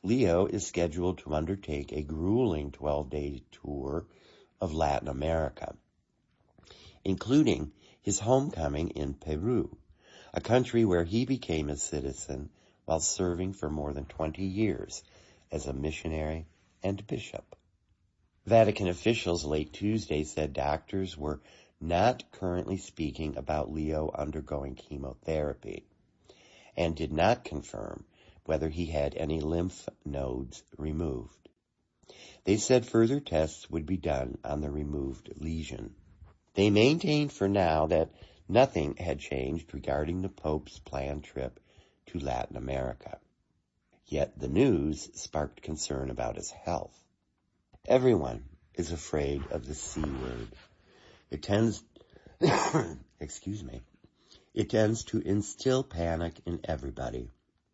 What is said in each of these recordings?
Leo is scheduled to undertake a grueling 12-day tour of Latin America, including his homecoming in Peru, a country where he became a citizen while serving for more than 20 years as a missionary and bishop. Vatican officials late Tuesday said doctors were not currently speaking about Leo undergoing chemotherapy and did not confirm whether he had any lymph nodes removed. They said further tests would be done on the removed lesion. They maintained for now that nothing had changed regarding the Pope's planned trip to Latin America. Yet the news sparked concern about his health. Everyone is afraid of the C word. It tends, it tends to instill panic in everybody.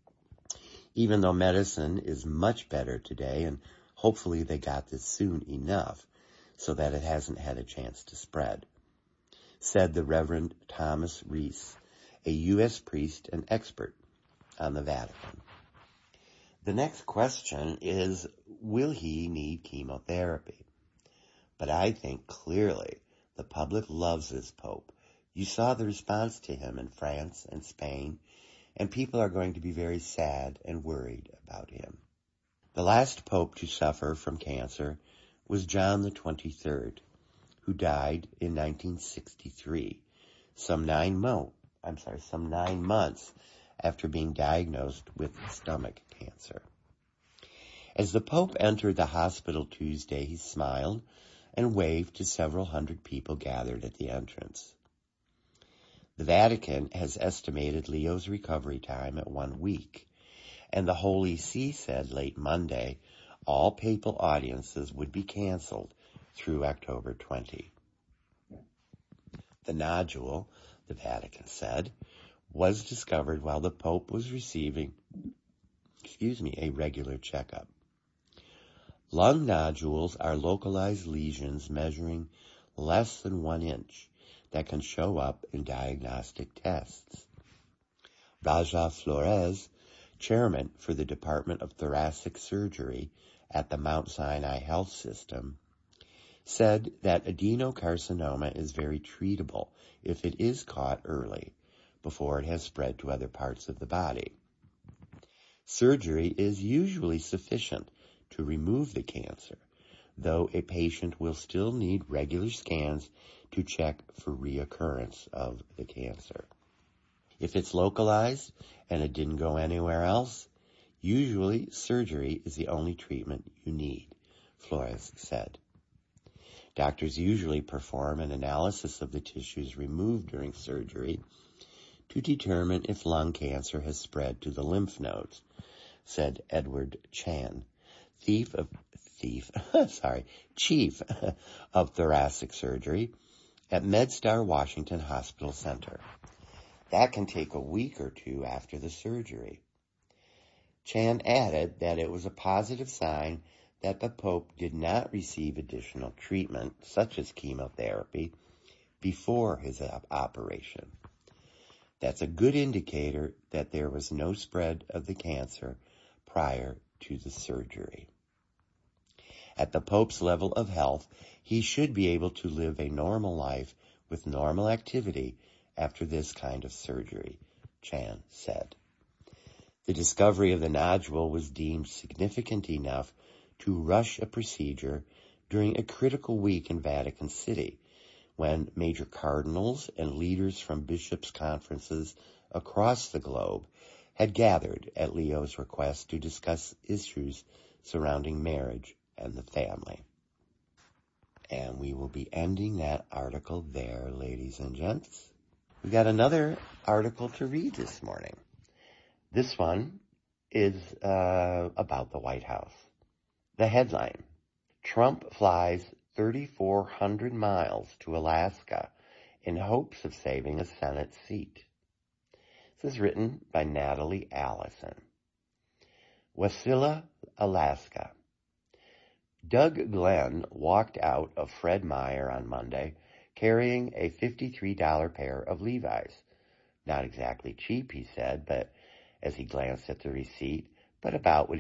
Even though medicine is much better today, and hopefully they got this soon enough so that it hasn't had a chance to spread, said the Reverend Thomas Reese, a U.S. priest and expert on the Vatican. The next question is, will he need chemotherapy? But I think clearly the public loves this Pope. You saw the response to him in France and Spain, and people are going to be very sad and worried about him. The last Pope to suffer from cancer was John the 23rd, who died in 1963, some 9 months after being diagnosed with stomach cancer. As the Pope entered the hospital Tuesday, he smiled and waved to several hundred people gathered at the entrance. The Vatican has estimated Leo's recovery time at 1 week, and the Holy See said late Monday all papal audiences would be canceled through October 20. The nodule, the Vatican said, was discovered while the Pope was receiving, a regular checkup. Lung nodules are localized lesions measuring less than 1 inch that can show up in diagnostic tests. Raja Flores, chairman for the Department of Thoracic Surgery at the Mount Sinai Health System, said that adenocarcinoma is very treatable if it is caught early, before it has spread to other parts of the body. Surgery is usually sufficient to remove the cancer, though a patient will still need regular scans to check for reoccurrence of the cancer. If it's localized and it didn't go anywhere else, usually surgery is the only treatment you need, Flores said. Doctors usually perform an analysis of the tissues removed during surgery to determine if lung cancer has spread to the lymph nodes, said Edward Chan, chief of thoracic surgery at MedStar Washington Hospital Center. That can take a week or two after the surgery. Chan added that it was a positive sign that the Pope did not receive additional treatment, such as chemotherapy, before his operation. That's a good indicator that there was no spread of the cancer prior to the surgery. At the Pope's level of health, he should be able to live a normal life with normal activity after this kind of surgery, Chan said. The discovery of the nodule was deemed significant enough to rush a procedure during a critical week in Vatican City, when major cardinals and leaders from bishops' conferences across the globe had gathered at Leo's request to discuss issues surrounding marriage and the family. And we will be ending that article there, ladies and gents. We got another article to read this morning. This one is about the White House. The headline, Trump flies 3,400 miles to Alaska in hopes of saving a Senate seat. This is written by Natalie Allison. Wasilla, Alaska. Doug Glenn walked out of Fred Meyer on Monday carrying a $53 pair of Levi's. Not exactly cheap, he said, but as he glanced at the receipt, but about what